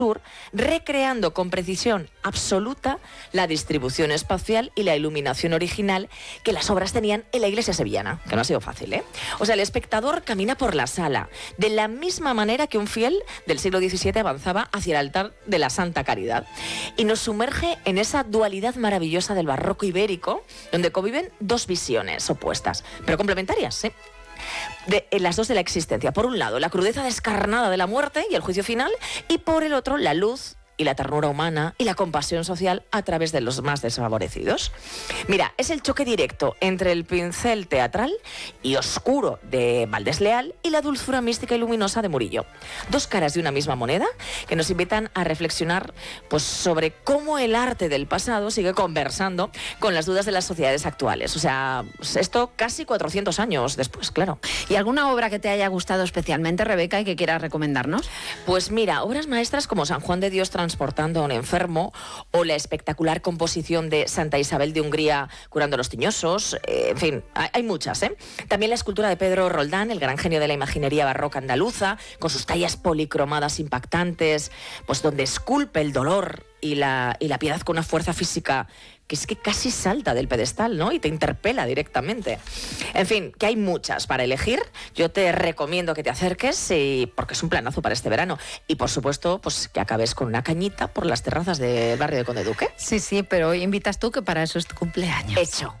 sur, recreando con precisión absoluta la distribución espacial y la iluminación original que las obras tenían en la iglesia sevillana, que no ha sido fácil, ¿eh? O sea, el espectador camina por la sala de la misma manera que un fiel del siglo XVII avanzaba hacia el altar de la Santa Caridad y nos sumerge en esa dualidad maravillosa del barroco ibérico, donde conviven dos visiones opuestas, pero complementarias, ¿eh? Las dos de la existencia. Por un lado, la crudeza descarnada de la muerte y el juicio final, y por el otro, la luz y la ternura humana y la compasión social a través de los más desfavorecidos. Mira, es el choque directo entre el pincel teatral y oscuro de Valdés Leal y la dulzura mística y luminosa de Murillo. Dos caras de una misma moneda que nos invitan a reflexionar pues, sobre cómo el arte del pasado sigue conversando con las dudas de las sociedades actuales. O sea, esto casi 400 años después, claro. ¿Y alguna obra que te haya gustado especialmente, Rebeca, y que quieras recomendarnos? Pues mira, obras maestras como San Juan de Dios transportando a un enfermo, o la espectacular composición de Santa Isabel de Hungría curando a los tiñosos, en fin, hay muchas, ¿eh? También la escultura de Pedro Roldán, el gran genio de la imaginería barroca andaluza, con sus tallas policromadas impactantes, pues donde esculpe el dolor y la piedad con una fuerza física que es que casi salta del pedestal, ¿no? Y te interpela directamente. En fin, que hay muchas para elegir. Yo te recomiendo que te acerques porque es un planazo para este verano. Y, por supuesto, pues que acabes con una cañita por las terrazas del barrio de Conde Duque. Sí, pero hoy invitas tú, que para eso es tu cumpleaños. Hecho.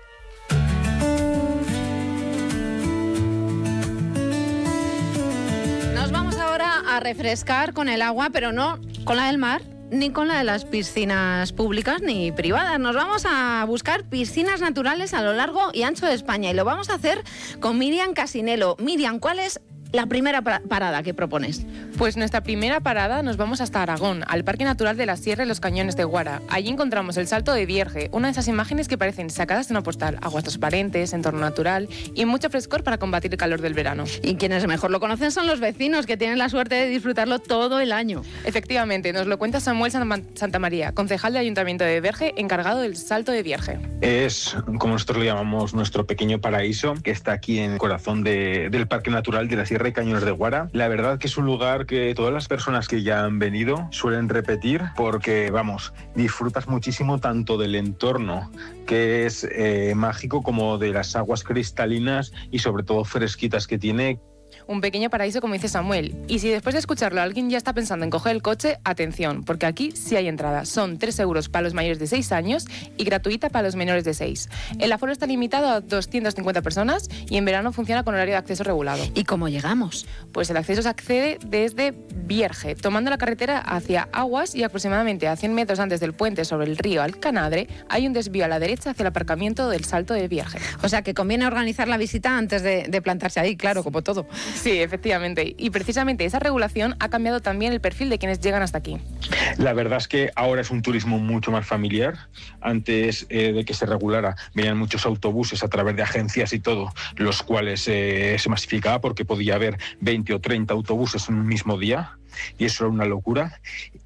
Nos vamos ahora a refrescar con el agua, pero no con la del mar, ni con la de las piscinas públicas ni privadas. Nos vamos a buscar piscinas naturales a lo largo y ancho de España, y lo vamos a hacer con Miriam Casinelo. Miriam, ¿cuál es la primera parada que propones? Pues nuestra primera parada nos vamos hasta Aragón, al Parque Natural de la Sierra y los Cañones de Guara. Allí encontramos el Salto de Vierge, una de esas imágenes que parecen sacadas de una postal. Aguas transparentes, entorno natural y mucho frescor para combatir el calor del verano. Y quienes mejor lo conocen son los vecinos, que tienen la suerte de disfrutarlo todo el año. Efectivamente, nos lo cuenta Samuel Santamaría, concejal del Ayuntamiento de Verge, encargado del Salto de Vierge. Es, como nosotros lo llamamos, nuestro pequeño paraíso, que está aquí en el corazón del Parque Natural de la Sierra y Cañones de Guara. La verdad que es un lugar que todas las personas que ya han venido suelen repetir, porque, vamos, disfrutas muchísimo tanto del entorno, que es mágico, como de las aguas cristalinas y sobre todo fresquitas que tiene. Un pequeño paraíso, como dice Samuel. Y si después de escucharlo alguien ya está pensando en coger el coche, atención, porque aquí sí hay entrada. Son 3 euros para los mayores de 6 años y gratuita para los menores de 6. El aforo está limitado a 250 personas y en verano funciona con horario de acceso regulado. ¿Y cómo llegamos? Pues el acceso se accede desde Vierge, tomando la carretera hacia Aguas, y aproximadamente a 100 metros antes del puente sobre el río Alcanadre hay un desvío a la derecha hacia el aparcamiento del Salto de Vierge. O sea que conviene organizar la visita antes de plantarse ahí, claro, como todo. Sí, efectivamente. Y precisamente esa regulación ha cambiado también el perfil de quienes llegan hasta aquí. La verdad es que ahora es un turismo mucho más familiar. Antes de que se regulara, venían muchos autobuses a través de agencias y todo, los cuales se masificaba porque podía haber 20 o 30 autobuses en un mismo día. Y eso era una locura.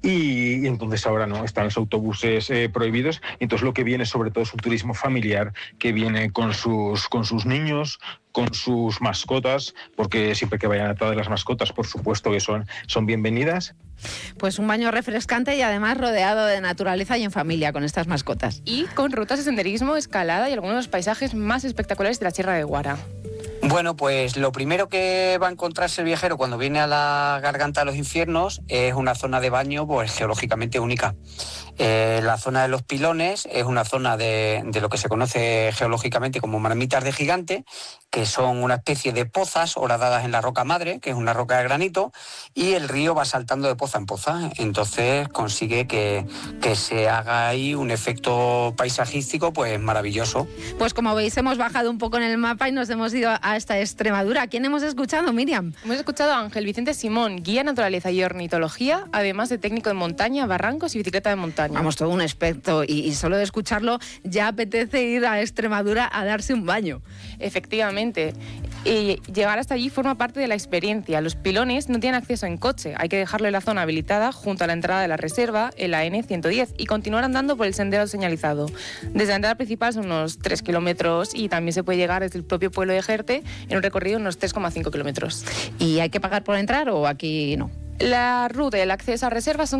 Y entonces ahora no, están los autobuses prohibidos. Entonces lo que viene sobre todo es un turismo familiar, que viene con sus niños, con sus mascotas, porque siempre que vayan atadas las mascotas, por supuesto que son bienvenidas. Pues un baño refrescante y además rodeado de naturaleza y en familia con estas mascotas. Y con rutas de senderismo, escalada y algunos de los paisajes más espectaculares de la Sierra de Guara. Bueno, pues lo primero que va a encontrarse el viajero cuando viene a la Garganta de los Infiernos es una zona de baño pues geológicamente única. La zona de los Pilones es una zona de lo que se conoce geológicamente como marmitas de gigante, que son una especie de pozas horadadas en la roca madre, que es una roca de granito, y el río va saltando de poza en poza. Entonces consigue que se haga ahí un efecto paisajístico pues maravilloso. Pues como veis, hemos bajado un poco en el mapa y nos hemos ido a esta Extremadura. ¿Quién hemos escuchado, Miriam? Hemos escuchado a Ángel Vicente Simón, guía naturaleza y ornitología, además de técnico de montaña, barrancos y bicicleta de montaña. Vamos, todo un experto, y solo de escucharlo ya apetece ir a Extremadura a darse un baño. Efectivamente. Y llegar hasta allí forma parte de la experiencia. Los Pilones no tienen acceso en coche, hay que dejarlo en la zona habilitada junto a la entrada de la reserva, en la N110, y continuar andando por el sendero señalizado. Desde la entrada principal son unos 3 kilómetros y también se puede llegar desde el propio pueblo de Jerte en un recorrido de unos 3,5 kilómetros. ¿Y hay que pagar por entrar o aquí no? La ruta y el acceso a reservas son